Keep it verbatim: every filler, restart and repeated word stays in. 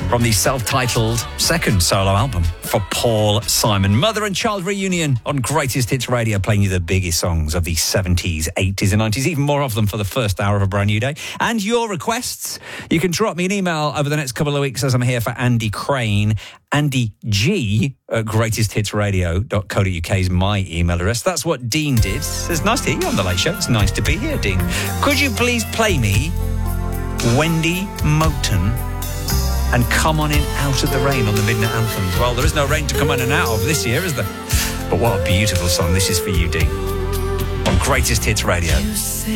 from the self-titled second solo album for Paul Simon. Mother and child reunion on Greatest Hits Radio, playing you the biggest songs of the seventies, eighties and nineties, even more of them for the first hour of a brand new day. And your requests, you can drop me an email over the next couple of weeks as I'm here for Andy Crane. Andy G at greatest hits radio dot co dot uk is my email address. That's what Dean did. It's nice to hear you on The Late Show. It's nice to be here, Dean. Could you please play me Wendy Moten and Come On In Out of the Rain on the Midnight Anthems? Well, there is no rain to come in and out of this year, is there? But what a beautiful song. This is for you, Dean, on Greatest Hits Radio.